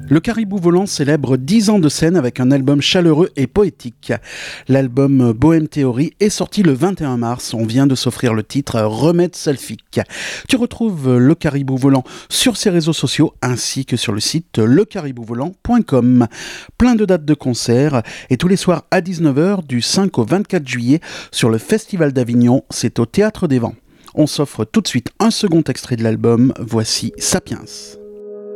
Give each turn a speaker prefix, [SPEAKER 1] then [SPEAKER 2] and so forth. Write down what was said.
[SPEAKER 1] Le Caribou Volant célèbre 10 ans de scène avec un album chaleureux et poétique. L'album Bohème Théorie est sorti le 21 mars. On vient de s'offrir le titre Remède Selfique. Tu retrouves Le Caribou Volant sur ses réseaux sociaux ainsi que sur le site lecaribouvolant.com. Plein de dates de concerts et tous les soirs à 19h du 5 au 24 juillet sur le Festival d'Avignon, c'est au Théâtre des Vents. On s'offre tout de suite un second extrait de l'album, voici Sapiens.